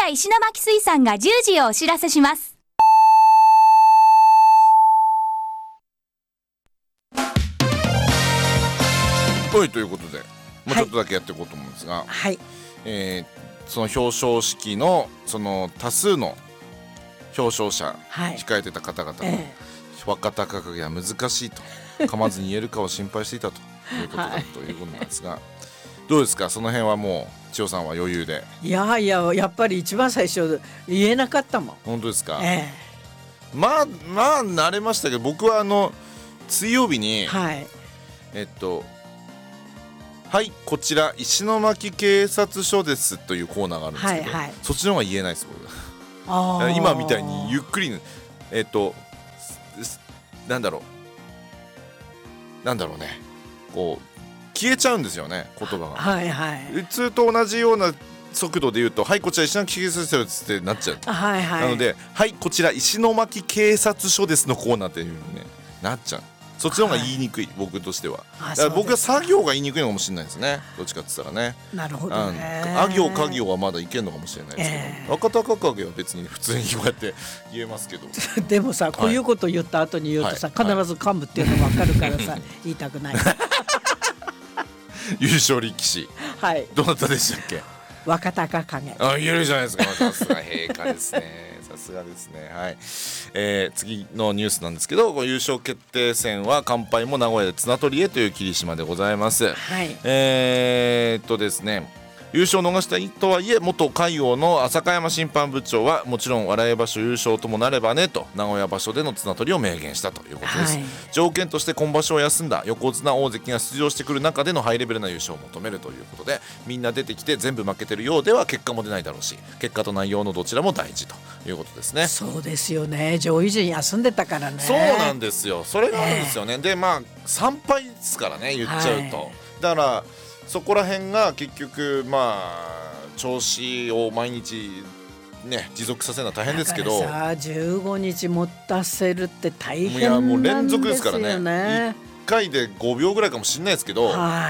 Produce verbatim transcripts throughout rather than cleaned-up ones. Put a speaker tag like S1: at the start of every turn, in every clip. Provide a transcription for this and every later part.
S1: は石巻水産がじゅうじをお知らせします。
S2: はい、ということで、まあ、ちょっとだけやっていこうと思うんですが、
S3: はい、
S2: えー、その表彰式のその多数の表彰者、はい、控えてた方々が、えー、若隆景は難しいと噛まずに言えるかを心配していたということだということなんですが、はい、どうですか、その辺はもう千代さんは余裕で。
S3: いやいや、やっぱり一番最初言えなかったもん。
S2: 本当ですか、
S3: え
S2: ー、まあまあ慣れましたけど、僕はあの水曜日に、はい、えっとはい、こちら石巻警察署ですというコーナーがあるんですけど、はいはい、そっちの方が言えないです僕。あ今みたいにゆっくり、えっとなんだろうなんだろうね、こう消えちゃうんですよね、言葉が。
S3: はいはい、
S2: 普通と同じような速度で言うと、はいこちら石巻警察署ですってなっちゃう、
S3: はいはい、
S2: なのではいこちら石巻警察署ですのコーナーっていう風に、ね、なっちゃう。そっちの方が言いにくい、はい、僕としては。だから僕は作業が言いにくいのかもしれないですね、どっちかって言ったらね。
S3: なるほどね。
S2: あ行家業はまだいけるのかもしれないですけど、えー、若隆景は別に普通にこうやって言えますけど
S3: でもさ、こういうこと言った後に言うとさ、はい、必ず幹部っていうの分かるからさ、はい、言いたくない
S2: 優勝力士、はい、どなたでしたっけ。
S3: 若隆景。
S2: あ、言えるじゃないですか、さすが陛下ですねさすがですね。はい、えー、次のニュースなんですけど、優勝決定戦は乾杯も名古屋で綱取りへという霧島でございます。はい、えー、っとですね優勝を逃したとはいえ、元海王の浅香山審判部長はもちろん笑い場所優勝ともなればねと名古屋場所での綱取りを明言したということです。はい、条件として今場所を休んだ横綱大関が出場してくる中でのハイレベルな優勝を求めるということで、みんな出てきて全部負けてるようでは結果も出ないだろうし、結果と内容のどちらも大事ということですね。
S3: そうですよね、上位陣休んでたからね。
S2: そうなんですよ、それがあるんですよね。えー、でまあさんぱいですからね、言っちゃうと、はい、だからそこら辺が結局まあ調子を毎日ね持続させるのは大変ですけど、
S3: だからさじゅうごにち持たせるって大変
S2: いやもう
S3: なんですよね。
S2: 連続ですからね。いっかいでごびょうぐらいかもしれないですけど、はい、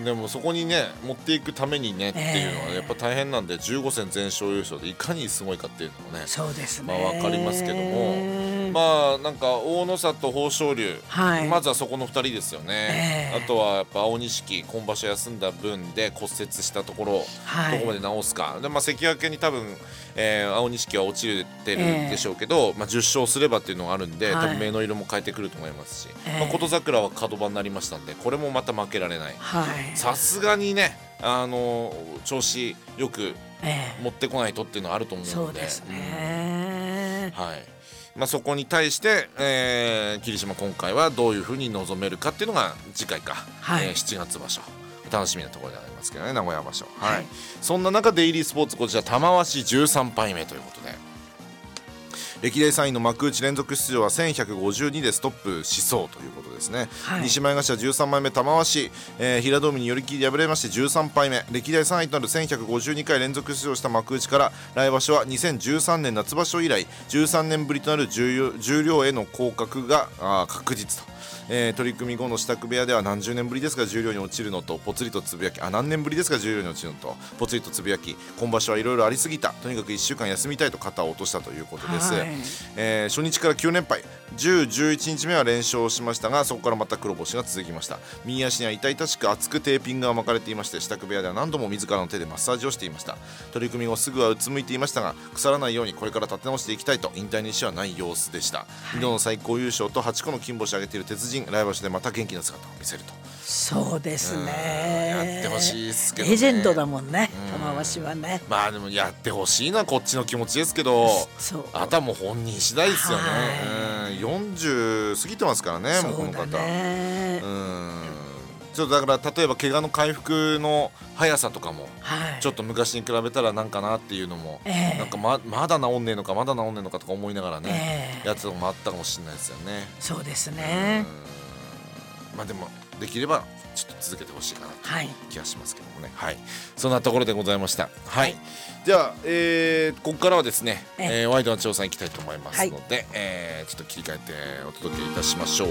S2: でもそこにね持っていくためにねっていうのはやっぱ大変なんで、じゅうごせん全勝優勝でいかにすごいかっていうのもね、
S3: そうですね、
S2: まあ分かりますけども、まあなんか大野里と豊昇龍、はい、まずはそこのふたりですよね。えー、あとはやっぱ青錦今場所休んだ分で骨折したところ、はい、どこまで治すかで、まあ、関脇に多分、えー、青錦は落ちてるんでしょうけど、えーまあ、じゅっ勝すればっていうのがあるんで、はい、多分目の色も変えてくると思いますし、えーまあ、琴櫻は角番になりましたんで、これもまた負けられない。さすがにね、あのー、調子よく持ってこないとっていうのはあると思うので、
S3: そうですね、
S2: うん、はい、まあ、そこに対して、えー、霧島今回はどういうふうに臨めるかっていうのが次回か、はい、えー、しちがつ場所楽しみなところでありますけどね、名古屋場所、はいはい、そんな中デイリースポーツこちら玉鷲じゅうさんぱいめということで、歴代さんいの幕内連続出場はせんひゃくごじゅうにでストップしそうということですね。はい、西前頭じゅうさんまいめ玉鷲、えー、平戸海に寄り切りで敗れましてじゅうさんぱいめ、歴代さんいとなるせんひゃくごじゅうにかい連続出場した幕内から来場所はにせんじゅうさんねん夏場所以来じゅうさんねんぶりとなる十両への降格が確実と。えー、取組後の支度部屋では何十年ぶりですが十両に落ちるのとぽつりとつぶやき、あ何年ぶりですか十両に落ちるのとぽつりとつぶやき、今場所はいろいろありすぎた、とにかくいっしゅうかん休みたいと肩を落としたということです。はい、えー、初日からきゅうれんぱい、じゅう、じゅういちにちめは連勝しましたが、そこからまた黒星が続きました。右足には痛々しく熱くテーピングが巻かれていまして、支度部屋では何度も自らの手でマッサージをしていました。取組後すぐはうつむいていましたが、腐らないようにこれから立て直していきたいと引退にしはない様子でした。にどの最高優勝とはちこの金星を挙げている鉄人、来場所でまた元気な姿を見せると。
S3: そうですね、
S2: やってほしいですけどね。
S3: レジェンドだもんね、玉鷲はね。
S2: まあでもやってほしいのはこっちの気持ちですけど、あとはもう本人次第ですよね。うん、よんじゅう過ぎてますからね、もうこの方。うんちょっとだから例えば怪我の回復の速さとかも、はい、ちょっと昔に比べたらなんかなっていうのも、えー、なんか ま, まだ治んねえのかまだ治んねえのかとか思いながらね、えー、やつのもあったかもしれないですよね。
S3: そうですね。
S2: まあでもできればちょっと続けてほしいかなという気がしますけどもね。はい、そんなところでございました。はい、はい、じゃあ、えー、ここからはですね、えー、ワイドな調査に行きたいと思いますので、はい、えー、ちょっと切り替えてお届けいたしましょう。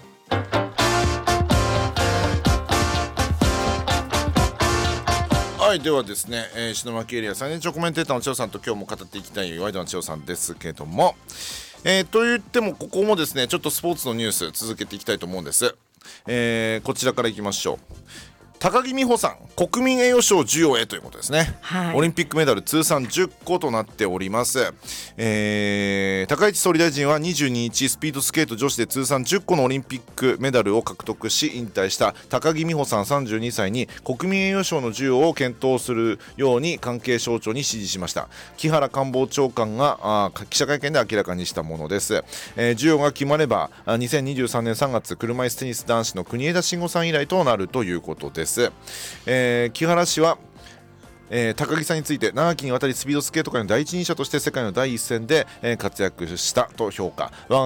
S2: ははい、ではですね、えー、篠巻エリア最年長コメンテーターの千代さんと今日も語っていきたいワイドな千代さんですけども、えー、と言ってもここもですねちょっとスポーツのニュース続けていきたいと思うんです。えー、こちらからいきましょう。高木美帆さん国民栄誉賞授与へということですね、はい、オリンピックメダル通算じゅっことなっております。えー、高市総理大臣はにじゅうににちスピードスケート女子で通算じゅっこのオリンピックメダルを獲得し引退した高木美帆さんさんじゅうにさいに国民栄誉賞の授与を検討するように関係省庁に指示しました。木原官房長官があ記者会見で明らかにしたものです。えー、授与が決まればにせんにじゅうさんねんさんがつ車椅子テニス男子の国枝慎吾さん以来となるということです。えー、木原氏は、えー、高木さんについて長きにわたりスピードスケート界の第一人者として世界の第一線で、えー、活躍したと評価。